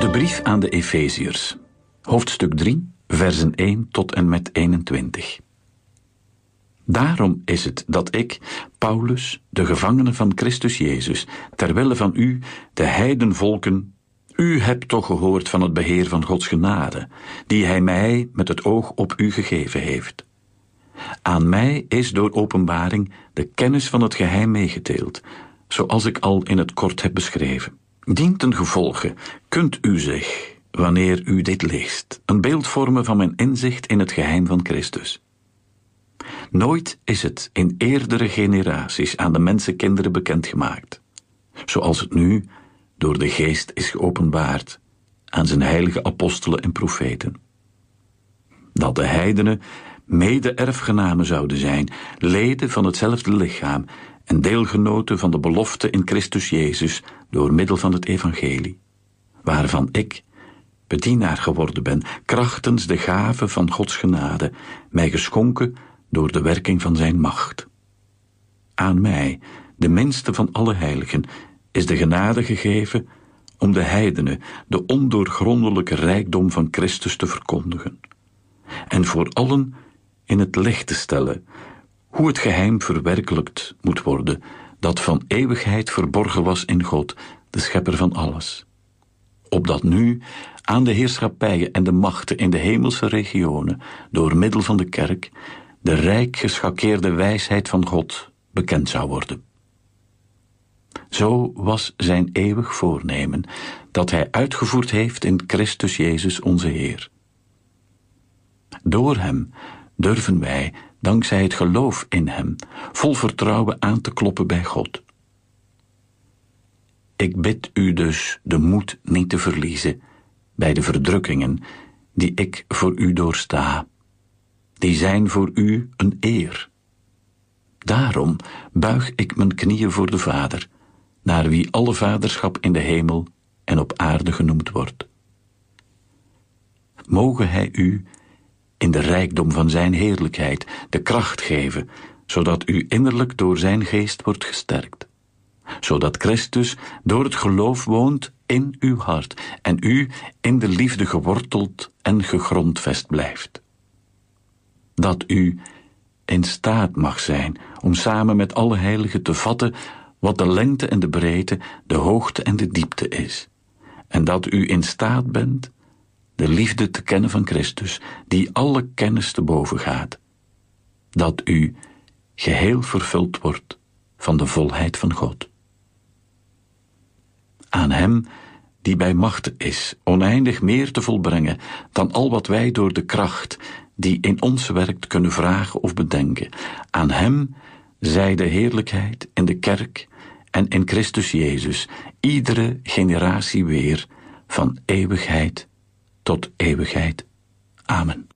De brief aan de Efeziërs, hoofdstuk 3, versen 1 tot en met 21. Daarom is het dat ik, Paulus, de gevangene van Christus Jezus, terwille van u, de heidenvolken, u hebt toch gehoord van het beheer van Gods genade, die hij mij met het oog op u gegeven heeft. Aan mij is door openbaring de kennis van het geheim meegedeeld, zoals ik al in het kort heb beschreven. Dientengevolge kunt u zich, wanneer u dit leest, een beeld vormen van mijn inzicht in het geheim van Christus. Nooit is het in eerdere generaties aan de mensenkinderen bekendgemaakt, zoals het nu door de Geest is geopenbaard aan zijn heilige apostelen en profeten. Dat de heidenen mede-erfgenamen zouden zijn, leden van hetzelfde lichaam en deelgenoten van de belofte in Christus Jezus door middel van het evangelie, waarvan ik bedienaar geworden ben, krachtens de gave van Gods genade, mij geschonken door de werking van zijn macht. Aan mij, de minste van alle heiligen, is de genade gegeven om de heidenen de ondoorgrondelijke rijkdom van Christus te verkondigen, en voor allen in het licht te stellen hoe het geheim verwerkelijkt moet worden, dat van eeuwigheid verborgen was in God, de schepper van alles. Opdat nu aan de heerschappijen en de machten in de hemelse regionen, door middel van de kerk, de rijk geschakeerde wijsheid van God bekend zou worden. Zo was zijn eeuwig voornemen, dat hij uitgevoerd heeft in Christus Jezus onze Heer. Door hem durven wij, dankzij het geloof in hem, vol vertrouwen aan te kloppen bij God. Ik bid u dus de moed niet te verliezen bij de verdrukkingen die ik voor u doorsta. Die zijn voor u een eer. Daarom buig ik mijn knieën voor de Vader, naar wie alle vaderschap in de hemel en op aarde genoemd wordt. Moge hij u in de rijkdom van zijn heerlijkheid de kracht geven, zodat u innerlijk door zijn geest wordt gesterkt, zodat Christus door het geloof woont in uw hart en u in de liefde geworteld en gegrondvest blijft. Dat u in staat mag zijn om samen met alle heiligen te vatten wat de lengte en de breedte, de hoogte en de diepte is, en dat u in staat bent de liefde te kennen van Christus, die alle kennis te boven gaat, dat u geheel vervuld wordt van de volheid van God. Aan hem die bij machte is oneindig meer te volbrengen dan al wat wij door de kracht die in ons werkt kunnen vragen of bedenken. Aan hem zij de heerlijkheid in de kerk en in Christus Jezus, iedere generatie weer, van eeuwigheid tot eeuwigheid. Amen.